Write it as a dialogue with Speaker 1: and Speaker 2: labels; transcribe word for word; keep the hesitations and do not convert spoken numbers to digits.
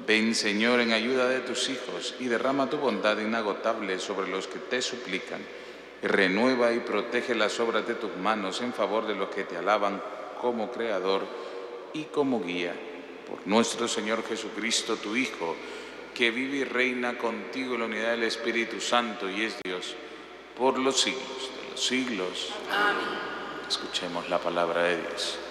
Speaker 1: Ven, Señor, en ayuda de tus hijos y derrama tu bondad inagotable sobre los que te suplican. Y renueva y protege las obras de tus manos en favor de los que te alaban como Creador y como guía. Por nuestro Señor Jesucristo, tu Hijo, que vive y reina contigo en la unidad del Espíritu Santo y es Dios, por los siglos de los siglos.
Speaker 2: Amén.
Speaker 1: Escuchemos la palabra de Dios.